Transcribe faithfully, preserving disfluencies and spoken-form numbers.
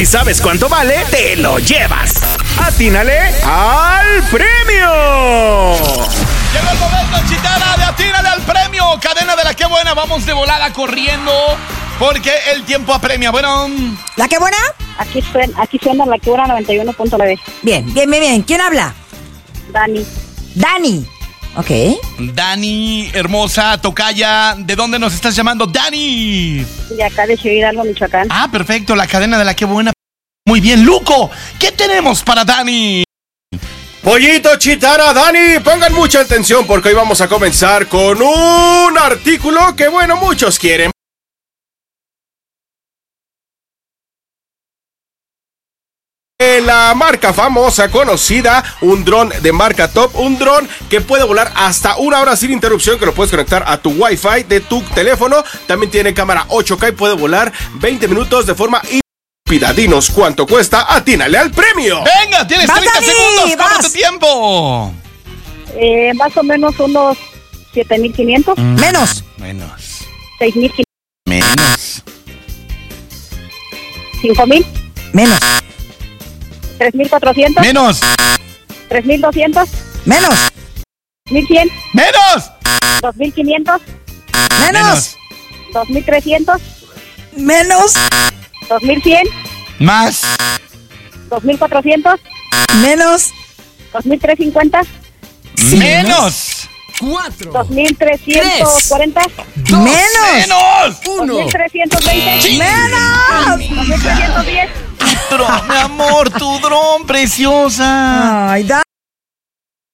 si sabes cuánto vale, te lo llevas. ¡Atínale al premio! Llegó el momento, Chitara, de atínale al premio. Cadena de la que buena, vamos de volada corriendo porque el tiempo apremia. Bueno, ¿La que buena? Aquí suena, aquí suena la que buena noventa y uno punto nueve. Bien, bien, bien, bien. ¿Quién habla? Dani. Dani. Ok. Dani, hermosa, tocaya, ¿de dónde nos estás llamando, Dani? De acá de Ciudad Hidalgo, Michoacán. Ah, perfecto, la cadena de la que buena. Muy bien, Luco, ¿qué tenemos para Dani? Pollito, Chitara, Dani, pongan mucha atención porque hoy vamos a comenzar con un artículo que, bueno, muchos quieren. La marca famosa, conocida, un dron de marca top, un dron que puede volar hasta una hora sin interrupción, que lo puedes conectar a tu Wi-Fi de tu teléfono. También tiene cámara ocho K y puede volar veinte minutos de forma rápida. Dinos cuánto cuesta, atínale al premio. Venga, tienes ¡Vas, treinta Dani! segundos, ¡Vas! toma tu tiempo. Eh, más o menos unos siete mil quinientos. Menos. Menos. seis mil quinientos. Menos. cinco mil. Menos. tres mil cuatrocientos. Menos. tres mil doscientos. Menos. mil cien. Menos. dos mil quinientos. Menos. dos mil trescientos. Menos. dos mil cien. Más. dos mil cuatrocientos. Menos. dos mil trescientos cincuenta. Menos. Cuatro. dos mil trescientos cuarenta. Menos. Menos. dos mil trescientos veinte. Menos. dos mil trescientos diez. Dron, mi amor, tu dron, preciosa. Ay, Dani.